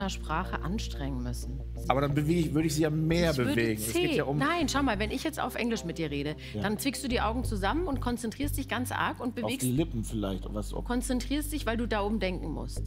Sprache anstrengen müssen. Aber dann würde ich sie ja mehr bewegen. Es geht ja um Nein, schau mal, wenn ich jetzt auf Englisch mit dir rede, dann zwickst du die Augen zusammen und konzentrierst dich ganz arg und bewegst... Auf die Lippen vielleicht. Was auch. Konzentrierst dich, weil du da oben denken musst.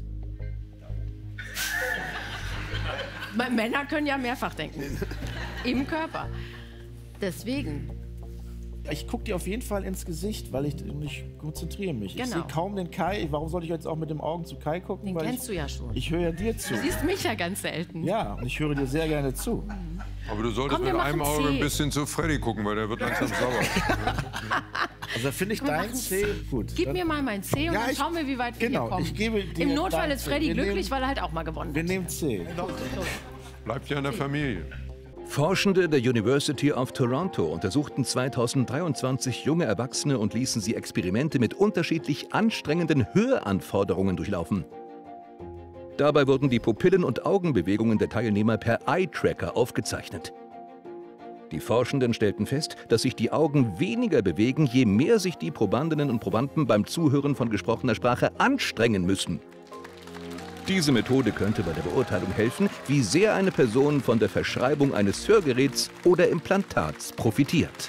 Männer können ja mehrfach denken. Im Körper. Deswegen... Ich gucke dir auf jeden Fall ins Gesicht, weil ich konzentriere mich. Genau. Ich sehe kaum den Kai. Warum sollte ich jetzt auch mit den Augen zu Kai gucken? Den kennst du ja schon. Ich höre ja dir zu. Du siehst mich ja ganz selten. Ja, und ich höre dir sehr gerne zu. Aber du solltest Komm, wir mit einem machen Auge C. ein bisschen zu Freddy gucken, weil der wird langsam sauer. Also finde ich dein C gut. Gib mir mal mein C und Ja, dann schauen wir, wie weit wir hier kommen. Ich gebe dir Im Notfall dein ist C. Freddy Wir glücklich, nehmen- weil er halt auch mal gewonnen Wir hat. nehmen C. Bleibt ja in der Familie. Forschende der University of Toronto untersuchten 2023 junge Erwachsene und ließen sie Experimente mit unterschiedlich anstrengenden Höheanforderungen durchlaufen. Dabei wurden die Pupillen- und Augenbewegungen der Teilnehmer per Eye-Tracker aufgezeichnet. Die Forschenden stellten fest, dass sich die Augen weniger bewegen, je mehr sich die Probandinnen und Probanden beim Zuhören von gesprochener Sprache anstrengen müssen. Diese Methode könnte bei der Beurteilung helfen, wie sehr eine Person von der Verschreibung eines Hörgeräts oder Implantats profitiert.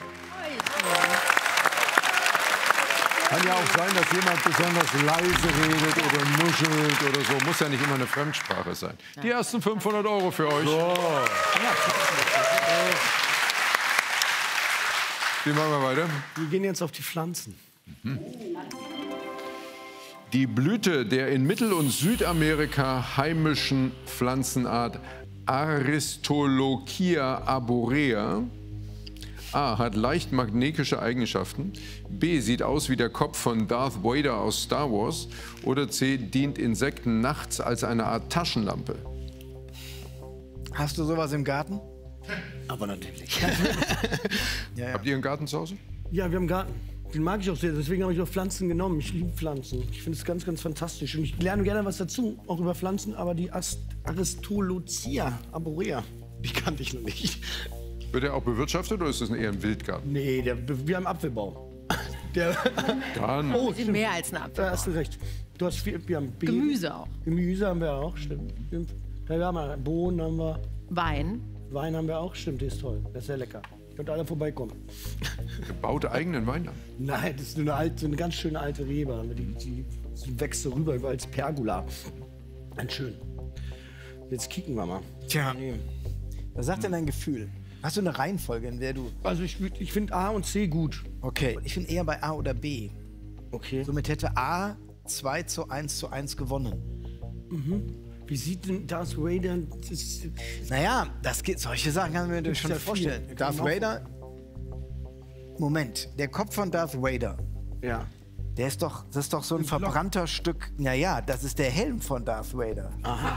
Kann ja auch sein, dass jemand besonders leise redet oder nuschelt oder so. Muss ja nicht immer eine Fremdsprache sein. Die ersten 500 € für euch. Wie machen wir weiter? Wir gehen jetzt auf die Pflanzen. Die Blüte der in Mittel- und Südamerika heimischen Pflanzenart Aristolochia arborea A. hat leicht magnetische Eigenschaften, B. sieht aus wie der Kopf von Darth Vader aus Star Wars oder C. dient Insekten nachts als eine Art Taschenlampe. Hast du sowas im Garten? Aber natürlich. Habt ihr einen Garten zu Hause? Ja, wir haben einen Garten. Den mag ich auch sehr, deswegen habe ich auch Pflanzen genommen. Ich liebe Pflanzen. Ich finde es ganz, ganz fantastisch. Und ich lerne gerne was dazu, auch über Pflanzen, aber die Aristolochia arborea, die kannte ich noch nicht. Wird er auch bewirtschaftet oder ist das eher ein Wildgarten? Nee, wir haben Apfelbaum. Der, Dann. oh, Wir sind mehr als ein Apfel. da hast du recht. Du hast viel, wir haben Beeren. Gemüse auch. Gemüse haben wir auch, stimmt. Ja, wir haben Bohnen, haben wir. Wein. Wein haben wir auch, stimmt, der ist toll. Der ist sehr lecker. Könnt alle vorbeikommen. Ihr baut eigenen Wein an. Nein, das ist nur so eine ganz schöne alte Rebe. Die wächst so rüber als Pergola. Ganz schön. Jetzt kicken wir mal. Tja, was sagt denn dein Gefühl? Hast du eine Reihenfolge, in der du... Also ich finde A und C gut. Okay, ich bin eher bei A oder B. Okay. Somit hätte A 2:1:1 gewonnen. Wie sieht denn Darth Vader... Naja, das geht, solche Sachen kann man mir schon ja viel. vorstellen. Wir Darth können auch- Vader... Moment, der Kopf von Darth Vader, Ja. das ist doch so ein verbrannter Stück... Naja, das ist der Helm von Darth Vader.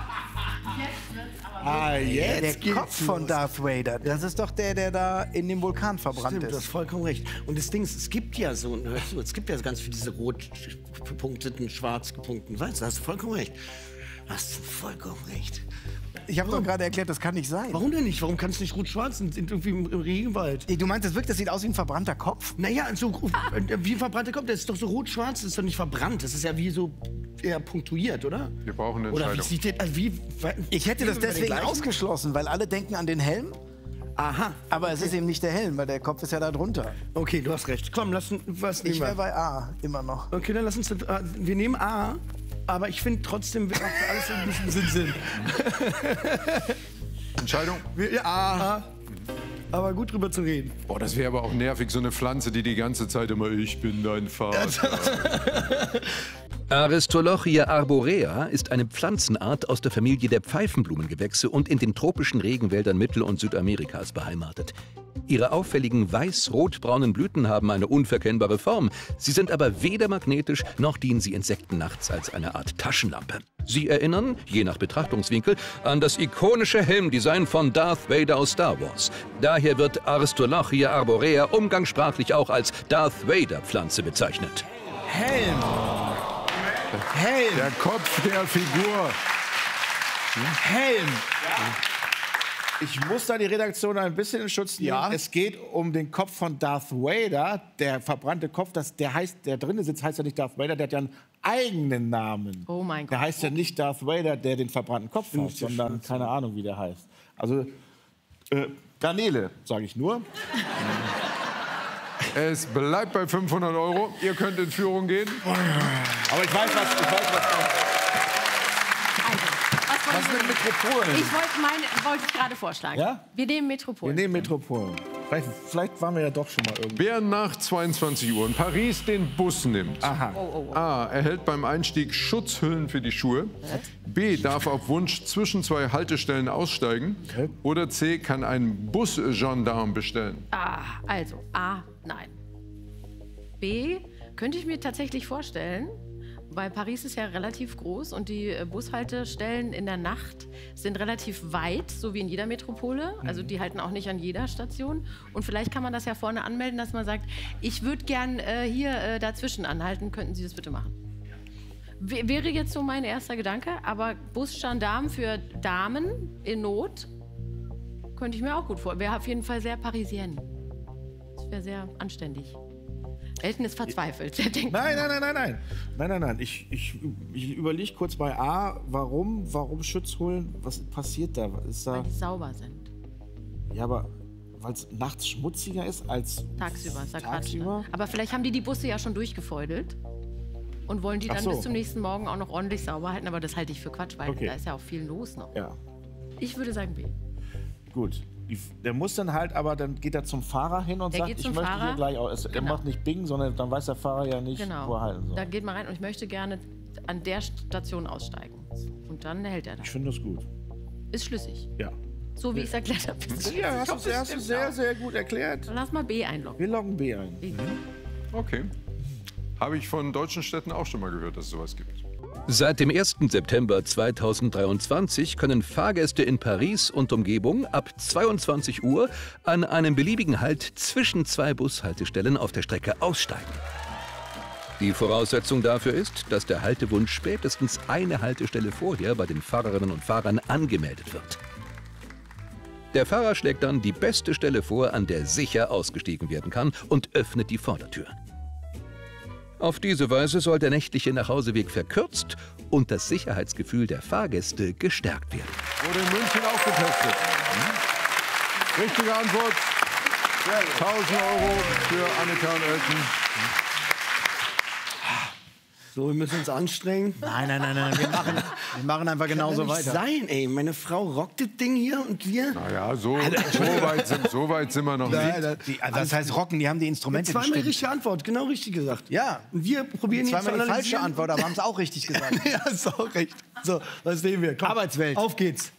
Der Kopf von Darth Vader, das ist doch der da in dem Vulkan verbrannt Stimmt, du hast ist. vollkommen recht. Und das Ding ist, es gibt ja so, hörst du, es gibt ja ganz viele diese rot gepunkteten, schwarz gepunkteten. Weißt du, hast du vollkommen recht. Hast du vollkommen recht. Ich habe doch gerade erklärt, das kann nicht sein. Warum denn nicht? Warum kann es nicht rot-schwarz sind irgendwie im Regenwald? Du meinst, das sieht aus wie ein verbrannter Kopf? Naja, so wie ein verbrannter Kopf, das ist doch so rot-schwarz, das ist doch nicht verbrannt. Das ist ja wie so eher punktuiert, oder? Wir brauchen eine Oder wie Entscheidung. sieht der, also wie... Ich hätte das Sind wir den deswegen gleichen? ausgeschlossen, weil alle denken an den Helm, Aha, aber es ist eben nicht der Helm, weil der Kopf ist ja da drunter. okay, du hast recht. Komm, was nehmen Ich wir? wäre bei A immer noch. Okay, dann lass uns, wir nehmen A, aber ich finde trotzdem, wir machen alles ein bisschen Sinn. Entscheidung? Ja, A. Aber gut drüber zu reden. Boah, das wäre aber auch nervig, so eine Pflanze, die ganze Zeit immer, ich bin dein Vater. Aristolochia arborea ist eine Pflanzenart aus der Familie der Pfeifenblumengewächse und in den tropischen Regenwäldern Mittel- und Südamerikas beheimatet. Ihre auffälligen weiß-rotbraunen Blüten haben eine unverkennbare Form. Sie sind aber weder magnetisch, noch dienen sie Insekten nachts als eine Art Taschenlampe. Sie erinnern, je nach Betrachtungswinkel, an das ikonische Helmdesign von Darth Vader aus Star Wars. Daher wird Aristolochia arborea umgangssprachlich auch als Darth Vader-Pflanze bezeichnet. Helm! Helm! Der Kopf der Figur. Helm! Ich muss da die Redaktion ein bisschen in Schutz nehmen. Ja. Es geht um den Kopf von Darth Vader. Der verbrannte Kopf, der drinne sitzt, heißt ja nicht Darth Vader. Der hat ja einen eigenen Namen. Oh mein Gott. Der heißt ja nicht Darth Vader, der den verbrannten Kopf hat, sondern keine Ahnung, wie der heißt. Also, Garnele, sage ich nur. Es bleibt bei 500 €. Ihr könnt in Führung gehen. Aber ich weiß was. Was mit Metropolen? Ich wollte ich gerade vorschlagen. Ja? Wir nehmen Metropolen. Wir nehmen Metropolen. Vielleicht waren wir ja doch schon mal irgendwo. Wer nach 22 Uhr in Paris den Bus nimmt, Aha. A. erhält beim Einstieg Schutzhüllen für die Schuhe. B. darf auf Wunsch zwischen 2 Haltestellen aussteigen. Okay. Oder C. kann einen Busgendarm bestellen. Also A, nein. B, könnte ich mir tatsächlich vorstellen, weil Paris ist ja relativ groß und die Bushaltestellen in der Nacht sind relativ weit, so wie in jeder Metropole. Also die halten auch nicht an jeder Station. Und vielleicht kann man das ja vorne anmelden, dass man sagt, ich würde gern hier dazwischen anhalten. Könnten Sie das bitte machen? Wäre jetzt so mein erster Gedanke. Aber Busgendarm für Damen in Not könnte ich mir auch gut vorstellen. Wäre auf jeden Fall sehr parisienne. Das wäre sehr anständig. Elton ist verzweifelt. Der denkt, Nein. Ich überlege kurz bei A, warum Schutzhüllen? Was passiert da? Ist da weil die sauber sind. ja, aber weil es nachts schmutziger ist als Tagsüber, ist ja Quatsch. tagsüber? Ne? Aber vielleicht haben die Busse ja schon durchgefeudelt und wollen die dann bis zum nächsten Morgen auch noch ordentlich sauber halten. Aber das halte ich für Quatsch, weil da ist ja auch viel los noch. Ja, Ich würde sagen B. gut. Der muss dann halt, aber dann geht er zum Fahrer hin und sagt, ich möchte hier gleich aus. Er macht nicht Bing, sondern dann weiß der Fahrer ja nicht, wo er halten soll. Da geht man rein und ich möchte gerne an der Station aussteigen. Und dann hält er da. Ich finde das gut. Ist schlüssig. Ja. So wie ich es erklärt habe. Ja, hast du sehr, sehr gut erklärt. Dann lass mal B einloggen. Wir loggen B ein. Okay. Habe ich von deutschen Städten auch schon mal gehört, dass es sowas gibt. Seit dem 1. September 2023 können Fahrgäste in Paris und Umgebung ab 22 Uhr an einem beliebigen Halt zwischen 2 Bushaltestellen auf der Strecke aussteigen. Die Voraussetzung dafür ist, dass der Haltewunsch spätestens eine Haltestelle vorher bei den Fahrerinnen und Fahrern angemeldet wird. Der Fahrer schlägt dann die beste Stelle vor, an der sicher ausgestiegen werden kann, und öffnet die Vordertür. Auf diese Weise soll der nächtliche Nachhauseweg verkürzt und das Sicherheitsgefühl der Fahrgäste gestärkt werden. Wurde in München auch getestet. Richtige Antwort. 1.000 € für Annika und Elton. So, wir müssen uns anstrengen. Nein. Wir machen einfach genauso Kann weiter. sein, ey. Meine Frau rockt das Ding hier und wir. Naja, so weit sind wir noch nicht. Das heißt rocken, die haben die Instrumente Zweimal bestimmt. richtige Antwort, genau richtig gesagt. Ja. Und wir probieren jetzt zu Zweimal die falsche analysieren. Antwort, aber haben es auch richtig gesagt. Ja, ist auch recht. So, was sehen wir? Komm, Arbeitswelt. Auf geht's.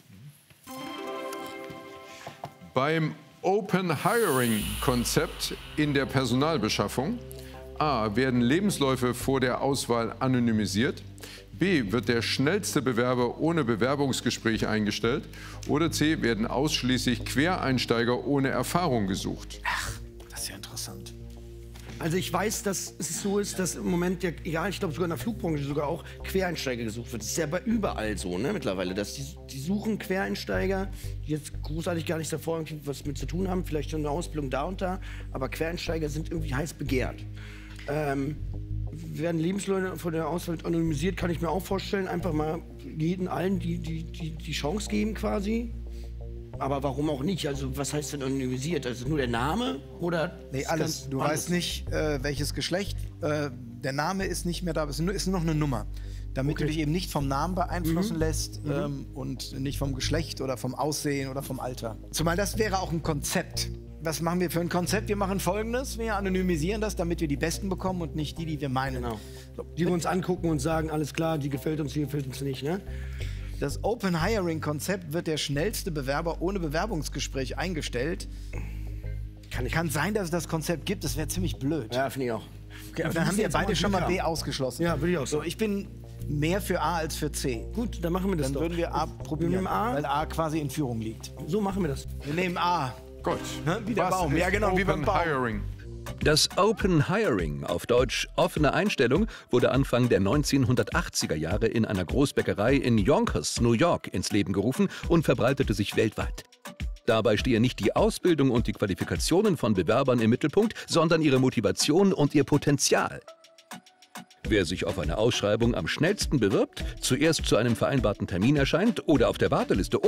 Beim Open Hiring Konzept in der Personalbeschaffung A. werden Lebensläufe vor der Auswahl anonymisiert. B. wird der schnellste Bewerber ohne Bewerbungsgespräch eingestellt. Oder C. werden ausschließlich Quereinsteiger ohne Erfahrung gesucht. Das ist ja interessant. Also ich weiß, dass es so ist, dass im Moment, ja, egal, ich glaube sogar in der Flugbranche sogar auch Quereinsteiger gesucht wird. Das ist ja bei überall so, ne, mittlerweile, dass die suchen Quereinsteiger, die jetzt großartig gar nichts davor irgendwie was mit zu tun haben, vielleicht schon eine Ausbildung da und da, aber Quereinsteiger sind irgendwie heiß begehrt. Werden Lebensläufe von der Auswahl anonymisiert, kann ich mir auch vorstellen, einfach mal allen die Chance geben quasi. Aber warum auch nicht? Also was heißt denn anonymisiert? Also nur der Name oder? Nee, alles. Du weißt nicht, welches Geschlecht. Der Name ist nicht mehr da, es ist nur noch eine Nummer. Damit du dich eben nicht vom Namen beeinflussen lässt und nicht vom Geschlecht oder vom Aussehen oder vom Alter. Zumal das wäre auch ein Konzept. Was machen wir für ein Konzept? Wir machen Folgendes. Wir anonymisieren das, damit wir die Besten bekommen und nicht die wir meinen. Genau. Die wir uns angucken und sagen, alles klar, die gefällt uns nicht, ne? Das Open Hiring Konzept wird der schnellste Bewerber ohne Bewerbungsgespräch eingestellt. Kann sein, dass es das Konzept gibt, das wäre ziemlich blöd. Ja, finde ich auch. Okay, Dann haben wir beide schon mal B ausgeschlossen. Ja, würde ich auch So, sagen. ich bin mehr für A als für C. Gut, dann machen wir das Dann doch. würden wir A probieren, Wir nehmen A. weil A quasi in Führung liegt. So machen wir das. Wir nehmen A. Gut. Wie der Was Baum. ist Ja, genau, wie beim Open Baum. Hiring? Das Open Hiring, auf Deutsch offene Einstellung, wurde Anfang der 1980er Jahre in einer Großbäckerei in Yonkers, New York, ins Leben gerufen und verbreitete sich weltweit. Dabei stehe nicht die Ausbildung und die Qualifikationen von Bewerbern im Mittelpunkt, sondern ihre Motivation und ihr Potenzial. Wer sich auf eine Ausschreibung am schnellsten bewirbt, zuerst zu einem vereinbarten Termin erscheint oder auf der Warteliste